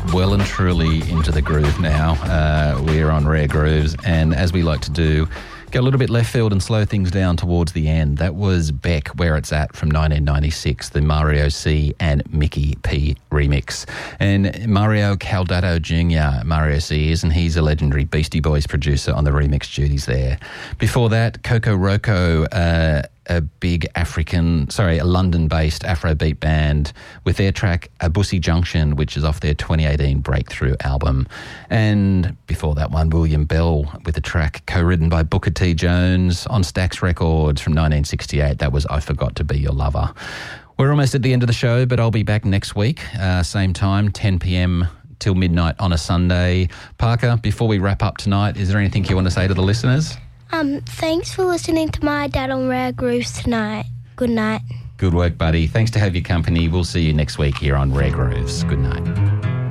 well and truly into the groove now. We're on Rare Grooves, and as we like to do, go a little bit left field and slow things down towards the end. That was Beck, Where It's At from 1996, the Mario C and Mickey P remix. And Mario Caldato Jr., Mario C is, and he's a legendary Beastie Boys producer on the remix duties there. Before that, Coco Roco, a London-based Afrobeat band with their track Abusi Junction, which is off their 2018 Breakthrough album. And before that one, William Bell with a track co-written by Booker T. Jones on Stax Records from 1968. That was I Forgot to Be Your Lover. We're almost at the end of the show, but I'll be back next week, same time, 10 p.m. till midnight on a Sunday. Parker, before we wrap up tonight, is there anything you want to say to the listeners? Thanks for listening to my dad on Rare Grooves tonight. Good night. Good work, buddy. Thanks to have your company. We'll see you next week here on Rare Grooves. Good night.